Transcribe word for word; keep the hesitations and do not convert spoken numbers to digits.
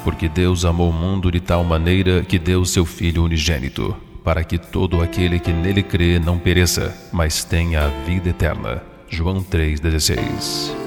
Porque Deus amou o mundo de tal maneira que deu seu Filho unigênito, para que todo aquele que nele crê não pereça, mas tenha a vida eterna. João três, dezesseis.